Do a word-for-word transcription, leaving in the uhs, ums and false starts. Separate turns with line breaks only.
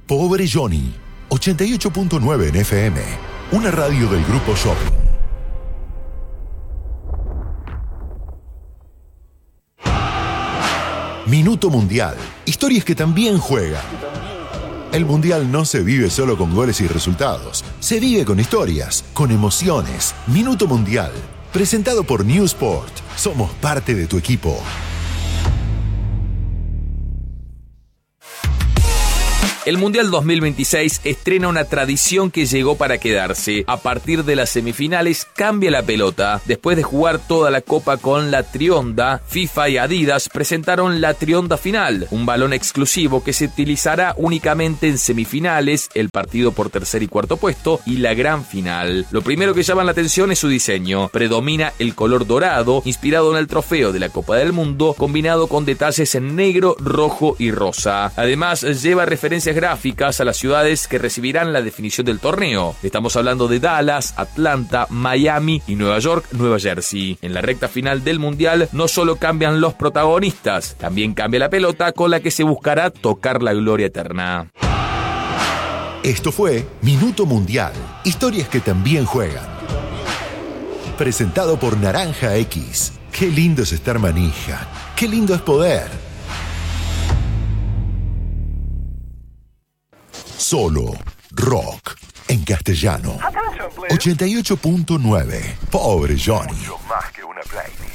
Pobre Johnny, ochenta y ocho punto nueve en F M, una radio del Grupo Shopping. Minuto Mundial, historias que también juegan. El Mundial no se vive solo con goles y resultados, se vive con historias, con emociones. Minuto Mundial, presentado por Newsport. Somos parte de tu equipo.
El Mundial dos mil veintiséis estrena una tradición que llegó para quedarse. A partir de las semifinales cambia la pelota. Después de jugar toda la copa con la Trionda, FIFA y Adidas presentaron la Trionda Final, un balón exclusivo que se utilizará únicamente en semifinales, el partido por tercer y cuarto puesto y la gran final. Lo primero que llama la atención es su diseño. Predomina el color dorado, inspirado en el trofeo de la Copa del Mundo, combinado con detalles en negro, rojo y rosa. Además, lleva referencias gráficas a las ciudades que recibirán la definición del torneo. Estamos hablando de Dallas, Atlanta, Miami y Nueva York, Nueva Jersey. En la recta final del Mundial no solo cambian los protagonistas, también cambia la pelota con la que se buscará tocar la gloria eterna.
Esto fue Minuto Mundial, historias que también juegan. Presentado por Naranja X. Qué lindo es estar manija, qué lindo es poder. Solo rock en castellano. ochenta y ocho punto nueve. Pobre Johnny.
Mucho más que una playlist.